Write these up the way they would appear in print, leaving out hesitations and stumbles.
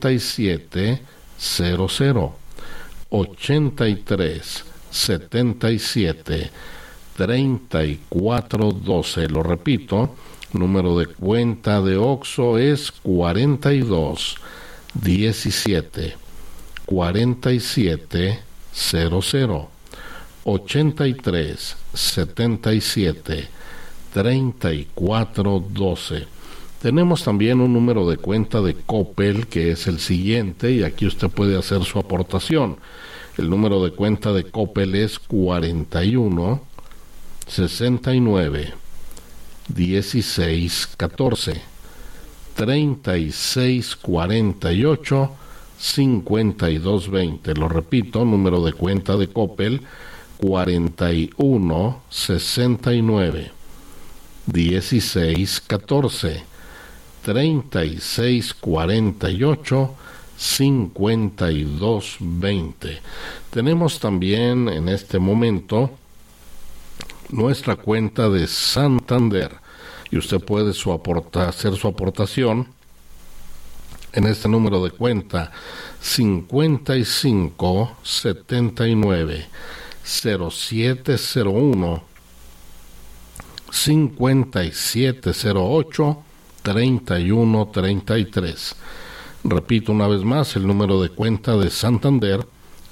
00 83 77 3412. Lo repito, número de cuenta de OXXO es 42 17 47 00 83 77 3412. Tenemos también un número de cuenta de Coppel que es el siguiente, y aquí usted puede hacer su aportación. El número de cuenta de Coppel es 41 69 16 14 36 48 52 20. Lo repito, número de cuenta de Coppel 41 69 16 14 36 48 52 20. Tenemos también en este momento nuestra cuenta de Santander, y usted puede hacer su aportación en este número de cuenta 55 79 0701 5708 3133. Repito una vez más el número de cuenta de Santander: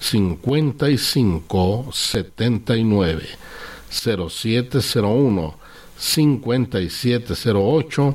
55 79 0701 5708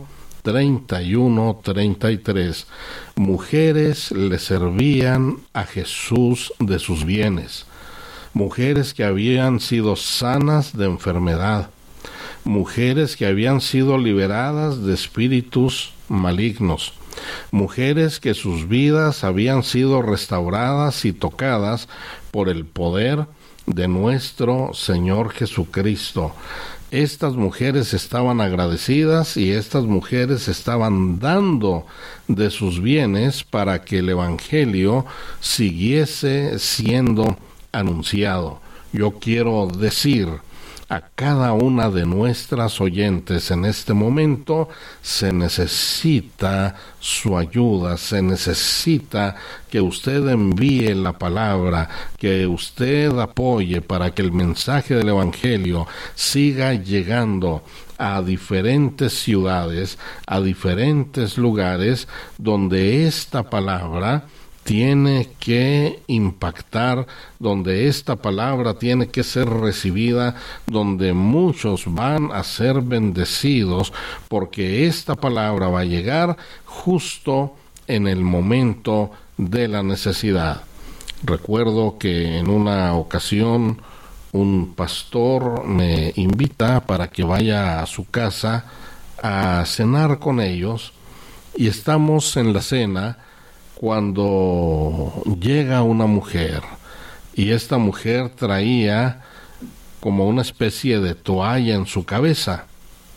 3133. Mujeres le servían a Jesús de sus bienes, mujeres que habían sido sanas de enfermedad, mujeres que habían sido liberadas de espíritus malignos, mujeres que sus vidas habían sido restauradas y tocadas por el poder de nuestro Señor Jesucristo. Estas mujeres estaban agradecidas y estas mujeres estaban dando de sus bienes para que el Evangelio siguiese siendo anunciado. Yo quiero decir a cada una de nuestras oyentes en este momento: se necesita su ayuda, se necesita que usted envíe la palabra, que usted apoye para que el mensaje del Evangelio siga llegando a diferentes ciudades, a diferentes lugares donde esta palabra tiene que impactar, donde esta palabra tiene que ser recibida, donde muchos van a ser bendecidos, porque esta palabra va a llegar justo en el momento de la necesidad. Recuerdo que en una ocasión un pastor me invita para que vaya a su casa a cenar con ellos, y estamos en la cena cuando llega una mujer, y esta mujer traía como una especie de toalla en su cabeza.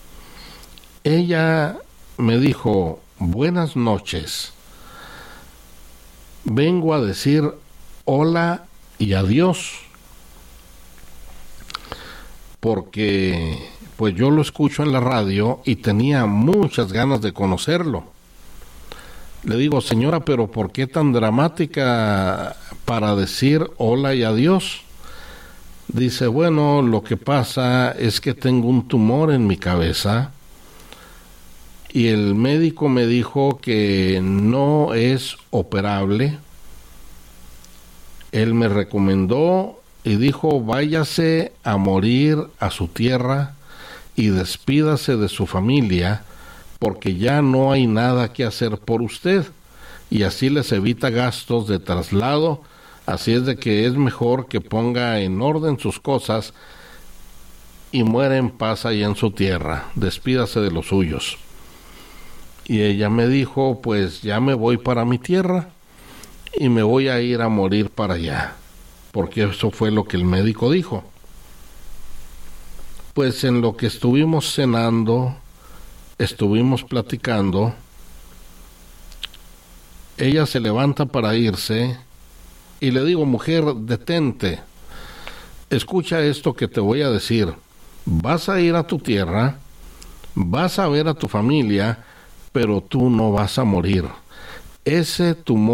Ella me dijo: buenas noches, vengo a decir hola y adiós, porque pues yo lo escucho en la radio y tenía muchas ganas de conocerlo. Le digo: señora, pero ¿por qué tan dramática para decir hola y adiós? Dice: bueno, lo que pasa es que tengo un tumor en mi cabeza y el médico me dijo que no es operable. Él me recomendó y dijo: váyase a morir a su tierra y despídase de su familia, porque ya no hay nada que hacer por usted, y así les evita gastos de traslado. Así es de que es mejor que ponga en orden sus cosas y muera en paz allá en su tierra, despídase de los suyos. Y ella me dijo: pues ya me voy para mi tierra y me voy a ir a morir para allá, porque eso fue lo que el médico dijo. Pues en lo que estuvimos cenando, estuvimos platicando, ella se levanta para irse y le digo: mujer, detente, escucha esto que te voy a decir. Vas a ir a tu tierra, vas a ver a tu familia, pero tú no vas a morir. Ese tumor